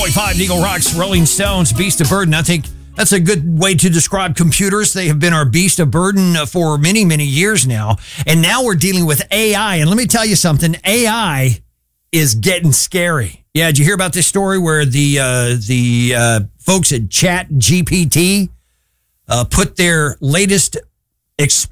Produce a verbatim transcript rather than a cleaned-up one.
Five Eagle Rock's Rolling Stones, Beast of Burden. I think that's a good way to describe computers. They have been our beast of burden for many, many years now. And now we're dealing with A I. And let me tell you something, A I is getting scary. Yeah, did you hear about this story where the uh, the uh, folks at Chat G P T uh, put their latest